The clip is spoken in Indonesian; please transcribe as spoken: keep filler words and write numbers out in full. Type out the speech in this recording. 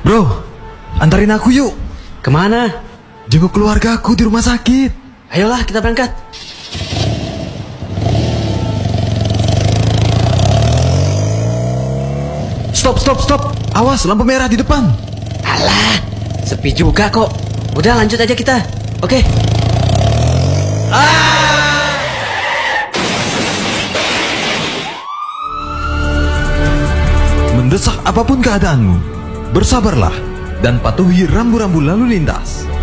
Bro, antarin aku yuk. Kemana? Jenguk keluarga aku di rumah sakit. Ayolah kita berangkat. Stop, stop, stop. Awas, lampu merah di depan. Alah, sepi juga kok. Udah lanjut aja kita. Oke. Mendesak apapun keadaanmu, bersabarlah dan patuhi rambu-rambu lalu lintas.